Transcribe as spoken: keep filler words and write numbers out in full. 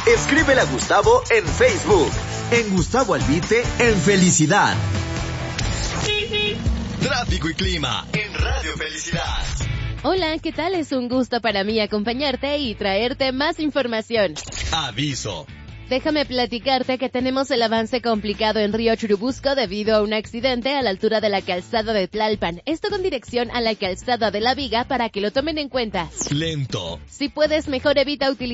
Escríbele a Gustavo en Facebook. En Gustavo Albite, en Felicidad. Tráfico y clima en Radio Felicidad. Hola, ¿qué tal? Es un gusto para mí acompañarte y traerte más información. Aviso. Déjame platicarte que tenemos el avance complicado en Río Churubusco debido a un accidente a la altura de la calzada de Tlalpan. Esto con dirección a la calzada de La Viga para que lo tomen en cuenta. Lento. Si puedes, mejor evita utilizar